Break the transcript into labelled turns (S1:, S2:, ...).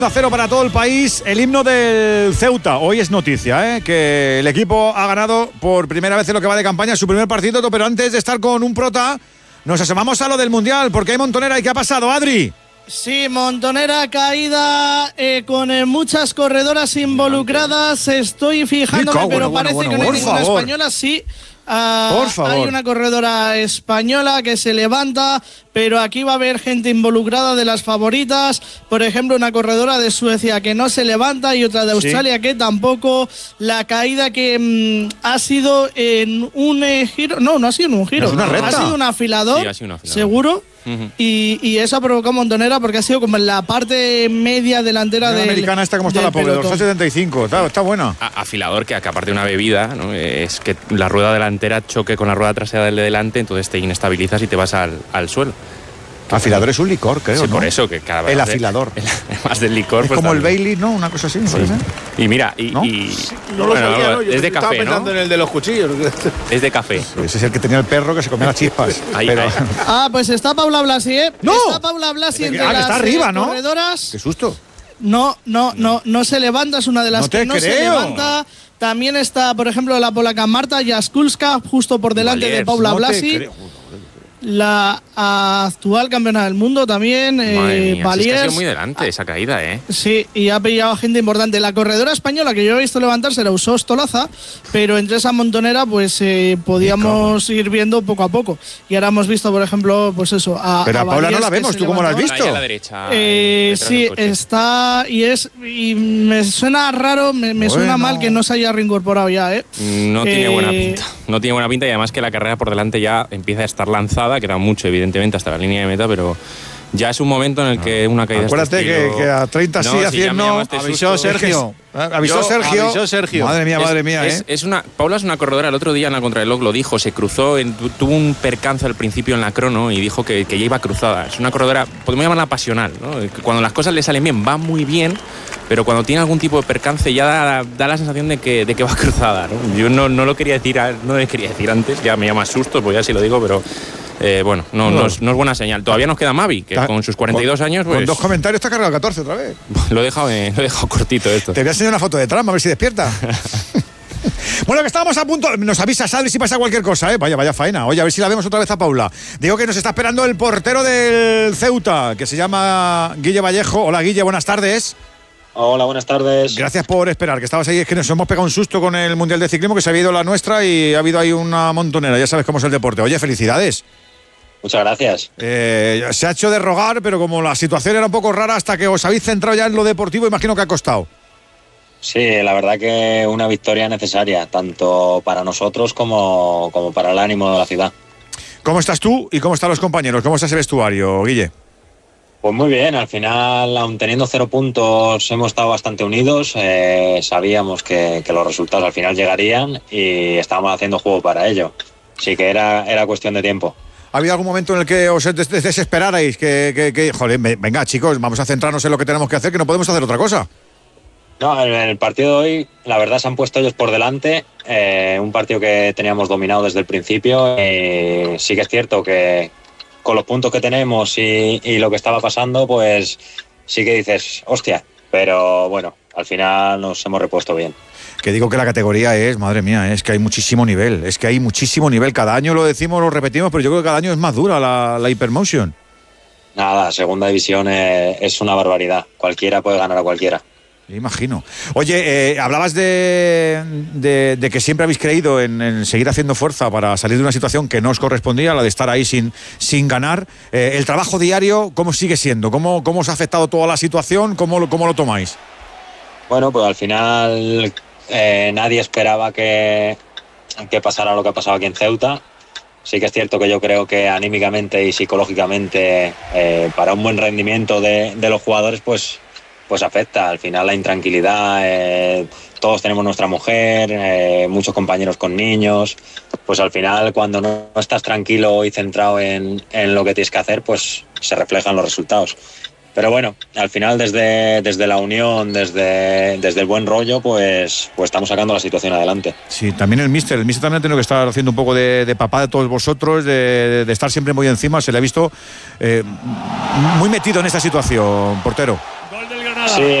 S1: 0 para todo el país, el himno del Ceuta. Hoy es noticia, que el equipo ha ganado por primera vez en lo que va de campaña su primer partido, pero antes de estar con un prota, nos asomamos a lo del Mundial, porque hay montonera. ¿Y qué ha pasado, Adri?
S2: Sí, montonera caída con muchas corredoras involucradas. Estoy fijándome, pero parece que no hay ninguna española. Sí.
S1: Por favor.
S2: Hay una corredora española que se levanta, pero aquí va a haber gente involucrada de las favoritas. Por ejemplo, una corredora de Suecia que no se levanta y otra de Australia que tampoco. La caída que ha sido en un giro. No ha sido en un giro. Ha sido un afilador, seguro. Y eso ha provocado montonera porque ha sido como en la parte media delantera de la
S1: americana. Esta como está la pobre, 275, está buena.
S3: Afilador que aparte de una bebida, ¿no? Es que la rueda delantera choque con la rueda trasera del de delante, entonces te inestabilizas y te vas al suelo.
S1: Afilador es un licor, creo,
S3: sí,
S1: ¿no?
S3: Por eso que cada vez
S1: el afilador.
S3: Más del licor.
S1: Es
S3: pues
S1: como
S3: también.
S1: el Bailey, ¿no? Una cosa así, me parece.
S3: Y mira,
S1: ¿no?
S4: No lo sabía, ¿no? Yo
S3: es de
S4: estaba
S3: café,
S4: pensando
S3: ¿no?
S4: en el de los cuchillos.
S3: Es de café.
S1: Ese es el que tenía el perro que se comía las chispas.
S3: Ahí.
S2: Pues está Paula Blasi,
S1: ¡No!
S2: Está Paula Blasi entre
S1: que
S2: las
S1: está arriba, ¿no?
S2: corredoras.
S1: ¡Qué susto!
S2: No se levanta, es una de las que no se levanta. También está, por ejemplo, la polaca Marta Jaskulska, justo por delante de Paula Blasi. La actual campeona del mundo también,
S3: Valiers. Ha sido muy delante esa caída,
S2: Sí, y ha pillado a gente importante. La corredora española que yo he visto levantarse la usó Stolaza, pero entre esa montonera pues podíamos ir viendo poco a poco. Y ahora hemos visto, por ejemplo, pues eso.
S1: Pero a Paula no la vemos, ¿tú cómo la has visto?
S3: Ahí a la derecha.
S2: Sí, está y me suena raro, me suena mal que no se haya reincorporado ya,
S3: No tiene buena pinta. No tiene buena pinta y además que la carrera por delante ya empieza a estar lanzada. Queda mucho, evidentemente, hasta la línea de meta, pero ya es un momento en el que una caída.
S1: Acuérdate que a 30 sí, a 100 no.
S4: Avisó Sergio.
S1: Avisó Sergio. Madre mía.
S3: Paula es una corredora. El otro día en la contrarreloj lo dijo, se cruzó, tuvo un percance al principio en la crono y dijo que ya iba cruzada. Es una corredora, podemos llamarla pasional, ¿no? Cuando las cosas le salen bien, va muy bien, pero cuando tiene algún tipo de percance ya da la sensación de que va cruzada, ¿no? Yo no lo quería decir, no le quería decir antes, ya me llama susto, pues ya sí lo digo, pero no es buena señal. Todavía nos queda Mavi, que con sus 42 años... Pues,
S1: con 2 comentarios está cargado 14 otra vez.
S3: Lo he dejado cortito esto.
S1: Te voy a enseñar una foto de Trump, a ver si despierta. Bueno, que estábamos a punto. Nos avisas, Adri, si pasa cualquier cosa, Vaya faena. Oye, a ver si la vemos otra vez a Paula. Digo que nos está esperando el portero del Ceuta, que se llama Guille Vallejo. Hola, Guille, buenas tardes.
S5: Hola, buenas tardes.
S1: Gracias por esperar, que estabas ahí. Es que nos hemos pegado un susto con el Mundial de Ciclismo, que se había ido la nuestra y ha habido ahí una montonera. Ya sabes cómo es el deporte. Oye, felicidades.
S5: Muchas gracias.
S1: Se ha hecho de rogar, pero como la situación era un poco rara, hasta que os habéis centrado ya en lo deportivo, imagino que ha costado.
S5: Sí, la verdad que una victoria necesaria, tanto para nosotros como para el ánimo de la ciudad.
S1: ¿Cómo estás tú y cómo están los compañeros? ¿Cómo está ese vestuario, Guille?
S5: Pues muy bien, al final, aun teniendo 0 puntos, hemos estado bastante unidos. Sabíamos que los resultados al final llegarían y estábamos haciendo juego para ello. Así que era cuestión de tiempo.
S1: ¿Ha habido algún momento en el que os desesperarais? Joder, venga, chicos, vamos a centrarnos en lo que tenemos que hacer, que no podemos hacer otra cosa.
S5: No, en el partido de hoy, la verdad, se han puesto ellos por delante. Un partido que teníamos dominado desde el principio. Sí que es cierto que con los puntos que tenemos y lo que estaba pasando, pues sí que dices, hostia. Pero bueno, al final nos hemos repuesto bien.
S1: Que digo que la categoría es, madre mía, es que hay muchísimo nivel. Cada año lo decimos, lo repetimos, pero yo creo que cada año es más dura la Hypermotion.
S5: Nada, segunda división es una barbaridad. Cualquiera puede ganar a cualquiera.
S1: Imagino. Oye, hablabas de que siempre habéis creído en seguir haciendo fuerza para salir de una situación que no os correspondía, la de estar ahí sin ganar. El trabajo diario, ¿cómo sigue siendo? ¿Cómo os ha afectado toda la situación? ¿Cómo lo tomáis?
S5: Bueno, pues al final nadie esperaba que pasara lo que ha pasado aquí en Ceuta. Sí que es cierto que yo creo que anímicamente y psicológicamente para un buen rendimiento de los jugadores pues afecta. Al final la intranquilidad, todos tenemos nuestra mujer, muchos compañeros con niños, pues al final cuando no estás tranquilo y centrado en lo que tienes que hacer, pues se reflejan los resultados. Pero bueno, al final desde la unión, desde el buen rollo, pues estamos sacando la situación adelante.
S1: Sí, también el míster también ha tenido que estar haciendo un poco de papá de todos vosotros, de estar siempre muy encima. Se le ha visto muy metido en esta situación, portero.
S6: Gol del Granada.
S5: Sí,